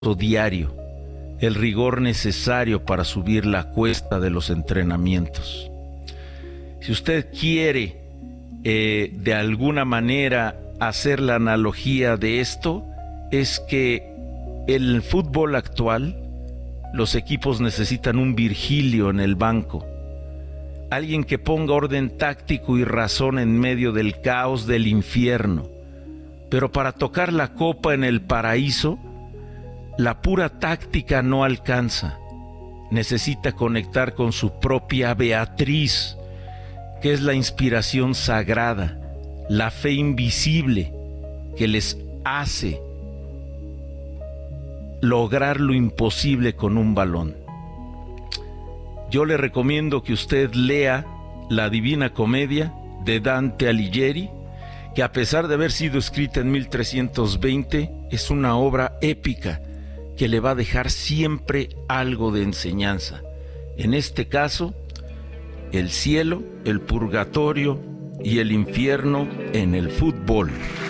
diario, el rigor necesario para subir la cuesta de los entrenamientos. Si usted quiere de alguna manera hacer la analogía de esto, es que en el fútbol actual los equipos necesitan un Virgilio en el banco, alguien que ponga orden táctico y razón en medio del caos del infierno. Pero para tocar la copa en el paraíso, la pura táctica no alcanza. Necesita conectar con su propia Beatriz, que es la inspiración sagrada, la fe invisible que les hace lograr lo imposible con un balón. Yo le recomiendo que usted lea La Divina Comedia de Dante Alighieri, que a pesar de haber sido escrita en 1320, es una obra épica que le va a dejar siempre algo de enseñanza. En este caso, el cielo, el purgatorio y el infierno en el fútbol.